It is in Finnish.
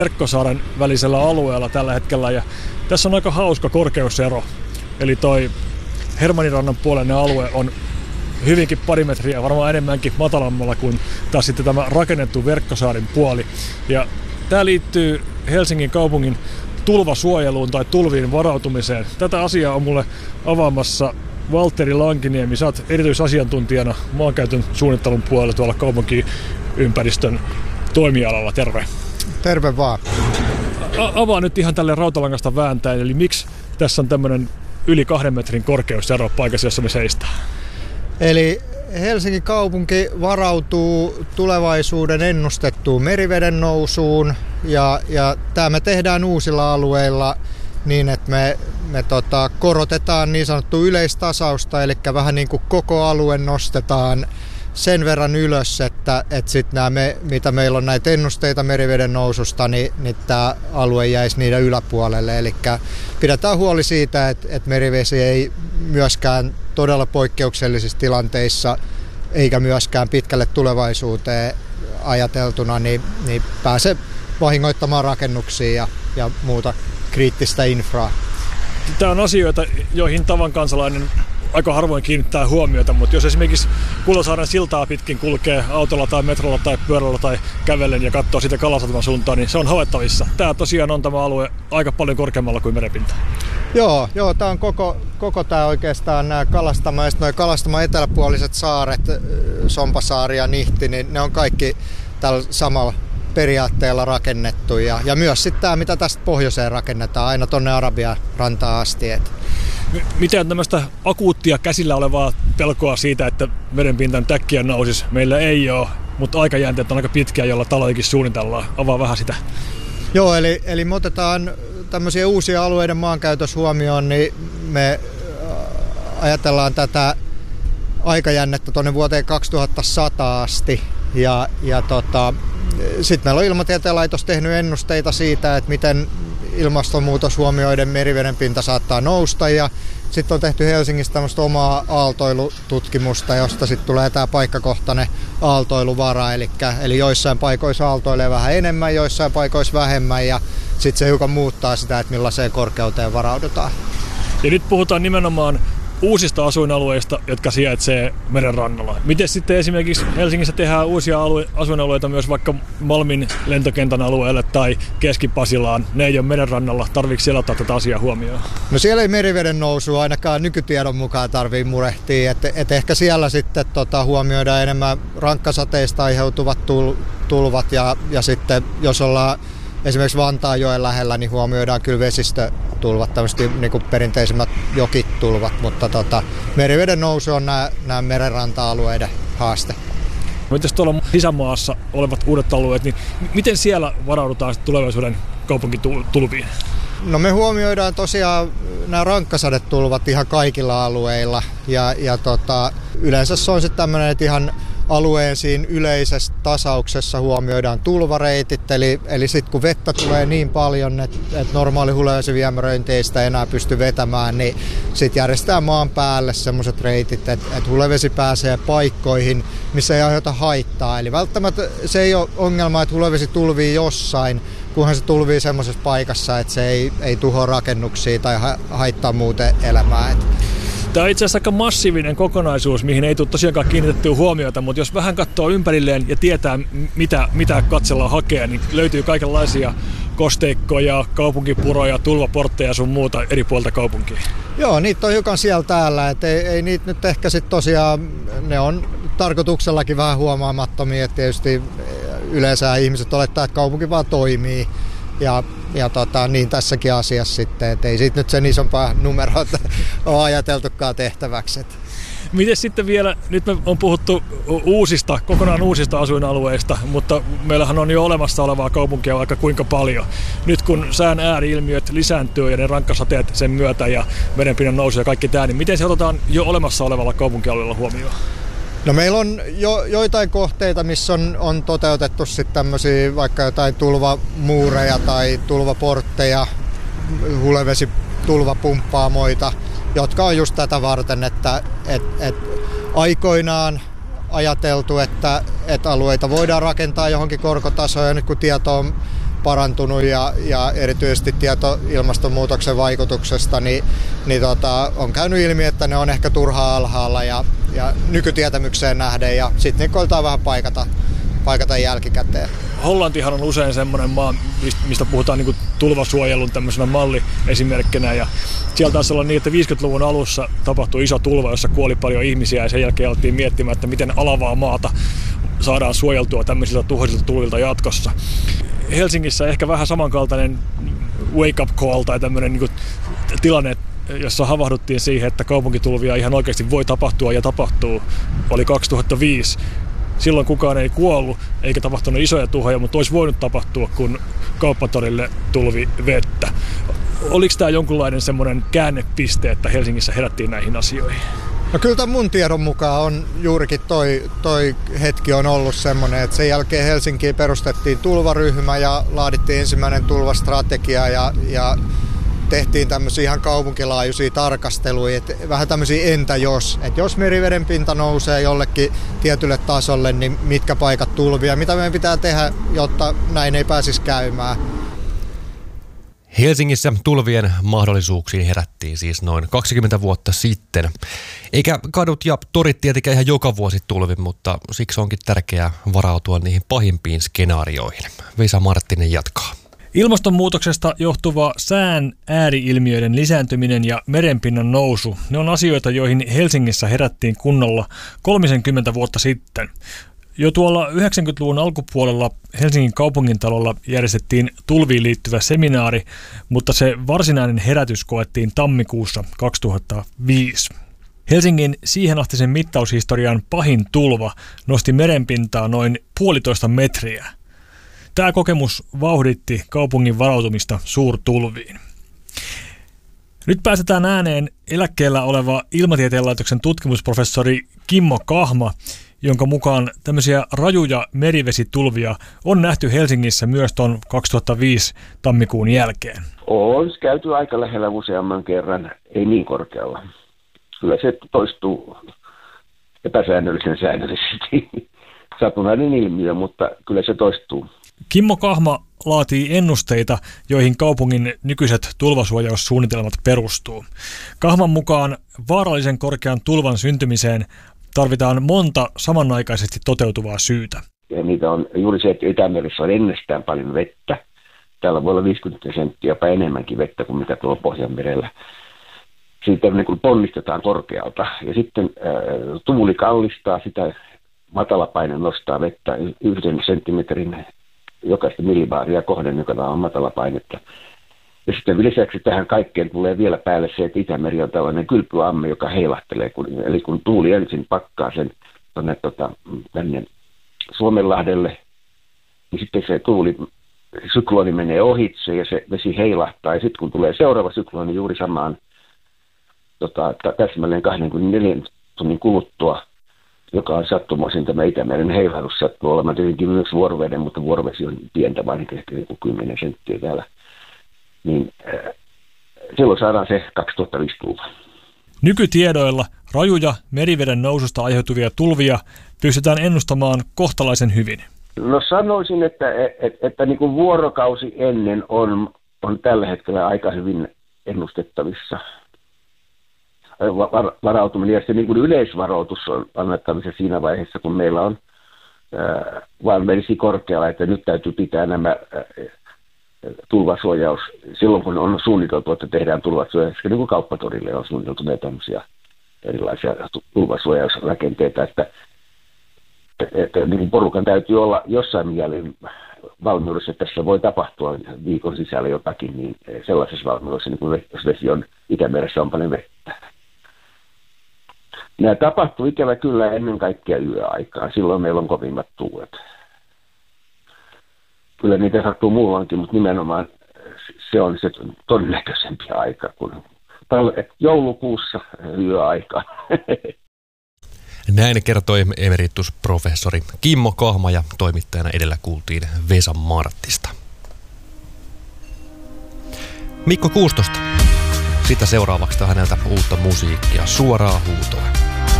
Verkkosaaren välisellä alueella tällä hetkellä ja tässä on aika hauska korkeusero. Eli toi Hermannirannan puolinen alue on hyvinkin pari metriä, varmaan enemmänkin matalammalla kuin taas sitten tämä rakennettu Verkkosaaren puoli. Ja tämä liittyy Helsingin kaupungin tulvasuojeluun tai tulviin varautumiseen. Tätä asiaa on mulle avaamassa Valtteri Lankiniemi. Sä oot erityisasiantuntijana maankäytön suunnittelun puolella tuolla kaupunkiympäristön toimialalla. Terve. Terve vaan. Avaa nyt ihan tälle rautalangasta vääntäen, eli miksi tässä on tämmöinen yli 2 metrin korkeusero paikassa, jossa me seistään? Eli Helsingin kaupunki varautuu tulevaisuuden ennustettuun meriveden nousuun ja tämä me tehdään uusilla alueilla niin, että me korotetaan niin sanottua yleistasausta, eli vähän niin kuin koko alue nostetaan sen verran ylös, että sitten mitä meillä on näitä ennusteita meriveden noususta, niin tämä alue jäisi niiden yläpuolelle. Eli pidetään huoli siitä, että merivesi ei myöskään todella poikkeuksellisissa tilanteissa, eikä myöskään pitkälle tulevaisuuteen ajateltuna, niin pääse vahingoittamaan rakennuksia ja muuta kriittistä infraa. Tämä on asioita, joihin tavan kansalainen aika harvoin kiinnittää huomiota, mutta jos esimerkiksi Kulosaaren siltaa pitkin kulkee autolla tai metrolla tai pyörällä tai kävellen ja katsoo sitä Kalasataman suuntaan, niin se on havaittavissa. Tämä tosiaan on tämä alue aika paljon korkeammalla kuin merenpinta. Joo, tämä on koko tämä oikeastaan nämä Kalastama ja sitten Kalastaman eteläpuoliset saaret, Sompasaari ja Nihti, niin ne on kaikki tällä samalla periaatteella rakennettu ja myös sitten tämä, mitä tästä pohjoiseen rakennetaan aina tuonne Arabian rantaan asti. Mitään tämmöistä akuuttia käsillä olevaa pelkoa siitä, että merenpinta äkkiä nousisi, meillä ei ole, mutta aikajänteet on aika pitkiä, jolla taloikin suunnitellaan. Avaa vähän sitä. Joo, eli me otetaan tämmöisiä uusia alueiden maankäytössä huomioon, niin me ajatellaan aikajännettä tuonne vuoteen 2100 asti. Sitten meillä on Ilmatieteen laitos tehnyt ennusteita siitä, että miten ilmastonmuutos huomioiden meriveden pinta saattaa nousta. Ja sitten on tehty Helsingissä tämmöistä omaa aaltoilututkimusta, josta sitten tulee tämä paikkakohtainen aaltoiluvara. Eli joissain paikoissa aaltoilee vähän enemmän, joissain paikoissa vähemmän ja sitten se hiukan muuttaa sitä, että millaiseen korkeuteen varaudutaan. Ja nyt puhutaan nimenomaan uusista asuinalueista, jotka sijaitsee meren rannalla. Miten sitten esimerkiksi Helsingissä tehdään uusia asuinalueita myös vaikka Malmin lentokentän alueelle tai Keski-Pasilaan? Ne ei ole meren rannalla. Tarviiko siellä ottaa tätä asiaa huomioon? No siellä ei meriveden nousua ainakaan nykytiedon mukaan tarvitse murehtia. Et ehkä siellä sitten huomioidaan enemmän rankkasateista aiheutuvat tulvat ja sitten jos ollaan esimerkiksi Vantaanjoen lähellä, niin huomioidaan kyllä vesistötulvat, tämmöiset niin kuin perinteisimmät jokitulvat, mutta meriveden nousu on nämä merenranta-alueiden haaste. Mites tuolla sisämaassa olevat uudet alueet, niin miten siellä varaudutaan tulevaisuuden kaupunkitulviin? No me huomioidaan tosiaan nämä rankkasadetulvat ihan kaikilla alueilla ja yleensä se on sitten tämmöinen, että ihan alueen siinä yleisessä tasauksessa huomioidaan tulvareitit, eli sitten kun vettä tulee niin paljon, että normaali hulevesiviemäröinti ei sitä enää pysty vetämään, niin sitten järjestetään maan päälle semmoiset reitit, että hulevesi pääsee paikkoihin, missä ei aiheuta haittaa. Eli välttämättä se ei ole ongelma, että hulevesi tulvii jossain, kunhan se tulvii semmoisessa paikassa, että se ei tuhoa rakennuksia tai haittaa muuten elämää. Tämä on itse asiassa aika massiivinen kokonaisuus, mihin ei tule tosiaankaan kiinnitettyä huomiota, mutta jos vähän katsoo ympärilleen ja tietää, mitä katsella hakee, niin löytyy kaikenlaisia kosteikkoja, kaupunkipuroja, tulvaportteja sun muuta eri puolta kaupunkia. Joo, niitä on hiukan siellä täällä, että ei niitä nyt ehkä sitten tosiaan, ne on tarkoituksellakin vähän huomaamattomia, että tietysti yleensä ihmiset olettaa, että kaupunki vaan toimii. Ja niin tässäkin asiassa sitten, että ei siitä nyt sen isompaa numeroa ole ajateltukaan tehtäväksi. Miten sitten vielä, nyt me on puhuttu kokonaan uusista asuinalueista, mutta meillähän on jo olemassa olevaa kaupunkia vaikka kuinka paljon. Nyt kun sään ääri-ilmiöt lisääntyy ja ne rankkasateet sen myötä ja merenpinnan nousu ja kaikki tämä, niin miten se otetaan jo olemassa olevalla kaupunkialueella huomioon? No meillä on joitain kohteita, missä on toteutettu sitten tämmöisiä vaikka jotain tulvamuureja tai tulvaportteja, hulevesitulvapumppaamoita, jotka on just tätä varten, että aikoinaan ajateltu, että alueita voidaan rakentaa johonkin korkotasoon ja nyt kun tieto on parantunut ja erityisesti tieto ilmastonmuutoksen vaikutuksesta, niin on käynyt ilmi, että ne on ehkä turhaa alhaalla ja nykytietämykseen nähden ja sitten niin koetaan vähän paikata jälkikäteen. Hollantihan on usein semmoinen maa, mistä puhutaan niin kuin tulvasuojelun tämmöisenä malliesimerkkinä. Ja siellä taisi olla niin, että 50-luvun alussa tapahtui iso tulva, jossa kuoli paljon ihmisiä ja sen jälkeen alettiin miettimään, että miten alavaa maata saadaan suojeltua tämmöisiltä tuhoisilta tulvilta jatkossa. Helsingissä ehkä vähän samankaltainen wake-up call tai tämmöinen niin kuin tilanne, jossa havahduttiin siihen, että kaupunkitulvia ihan oikeasti voi tapahtua ja tapahtuu, oli 2005. Silloin kukaan ei kuollut eikä tapahtunut isoja tuhoja, mutta olisi voinut tapahtua, kun Kauppatorille tulvi vettä. Oliko tämä jonkunlainen semmoinen käännepiste, että Helsingissä herättiin näihin asioihin? No kyllä tämän mun tiedon mukaan on juurikin toi hetki on ollut semmoinen, että sen jälkeen Helsinkiin perustettiin tulvaryhmä ja laadittiin ensimmäinen tulvastrategia ja tehtiin tämmöisiä ihan kaupunkilaajuisia tarkasteluja, että vähän tämmöisiä entä jos. Että jos meriveden pinta nousee jollekin tietylle tasolle, niin mitkä paikat tulvia, mitä meidän pitää tehdä, jotta näin ei pääsisi käymään. Helsingissä tulvien mahdollisuuksiin herättiin siis noin 20 vuotta sitten. Eikä kadut ja torit tietenkään ihan joka vuosi tulvi, mutta siksi onkin tärkeää varautua niihin pahimpiin skenaarioihin. Vesa Marttinen jatkaa. Ilmastonmuutoksesta johtuva sään ääriilmiöiden lisääntyminen ja merenpinnan nousu, ne on asioita, joihin Helsingissä herättiin kunnolla 30 vuotta sitten. Jo tuolla 90-luvun alkupuolella Helsingin kaupungintalolla järjestettiin tulviin liittyvä seminaari, mutta se varsinainen herätys koettiin tammikuussa 2005. Helsingin siihen astisen mittaushistorian pahin tulva nosti merenpintaa noin 1,5 metriä. Tämä kokemus vauhditti kaupungin varautumista suurtulviin. Nyt pääsetään ääneen eläkkeellä oleva Ilmatieteen laitoksen tutkimusprofessori Kimmo Kahma, jonka mukaan tämmöisiä rajuja merivesitulvia on nähty Helsingissä myös tuon 2005 tammikuun jälkeen. On käyty aika lähellä useamman kerran, ei niin korkealla. Kyllä se toistuu epäsäännöllisen säännöllisesti. Satunnainen ilmiö, mutta kyllä se toistuu. Kimmo Kahma laatii ennusteita, joihin kaupungin nykyiset tulvasuojaussuunnitelmat perustuu. Kahman mukaan vaarallisen korkean tulvan syntymiseen tarvitaan monta samanaikaisesti toteutuvaa syytä. Ja niitä on juuri se, että Itämeressä on ennestään paljon vettä. Täällä voi olla 50 senttiä jopa enemmänkin vettä kuin mitä tuolla Pohjanmerellä. Siitä niin kun ponnistetaan korkealta. Ja sitten tuuli kallistaa sitä, matalapaine nostaa vettä 1 senttimetrin jokaista millibaaria kohden, joka on matalapainetta. Ja sitten lisäksi tähän kaikkeen tulee vielä päälle se, että Itämeri on tällainen kylpyamme, joka heilahtelee. Eli kun tuuli ensin pakkaa sen tänne Suomenlahdelle, niin sitten se sykloni menee ohitse ja se vesi heilahtaa. Ja sitten kun tulee seuraava sykloni juuri samaan täsmälleen 24 tunnin kuluttua, joka on sattumoisin tämä Itämeren heilahdus, sattuu olemaan tietenkin myös vuoroveden, mutta vuorovesi on pientä, vain ehkä 10 senttiä täällä. Niin silloin saadaan se 2005 tulva. Nykytiedoilla rajuja meriveden noususta aiheutuvia tulvia pystytään ennustamaan kohtalaisen hyvin. No sanoisin, että niin kuin vuorokausi ennen on tällä hetkellä aika hyvin ennustettavissa. Varautuminen ja sitten niin kuin yleisvaroitus on annettavissa siinä vaiheessa, kun meillä on vaan vesi korkealla, että nyt täytyy pitää nämä tulvasuojaus. Silloin kun on suunniteltu, että tehdään tulvasuojaus, niin kuin Kauppatorille on suunniteltu näitä tämmöisiä erilaisia tulvasuojausrakenteita, että niin porukan täytyy olla jossain mielin valmiudessa, että tässä voi tapahtua viikon sisällä jotakin, niin sellaisessa valmiudessa, niin kuin jos vesi on Itämeressä on paljon vettä. Nämä tapahtuu ikävä kyllä ennen kaikkea yöaikaan. Silloin meillä on kovimmat tuulet. Kyllä niitä sattuu muuankin, mutta nimenomaan se on se todennäköisempi aika kuin joulukuussa yöaikaan. Näin kertoi emeritusprofessori Kimmo Kahma ja toimittajana edellä kuultiin Vesa Marttista. Mikko Kuustosta. Sitä seuraavaksi häneltä uutta musiikkia, Suoraa huutoa.